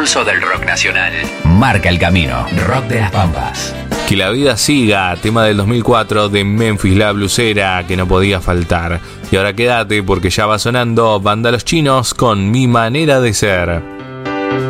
impulso del rock nacional. Marca el camino. Rock de las Pampas. Que la vida siga, tema del 2004 de Memphis La Blusera, que no podía faltar. Y ahora quédate porque ya va sonando Banda Los Chinos con Mi Manera de Ser.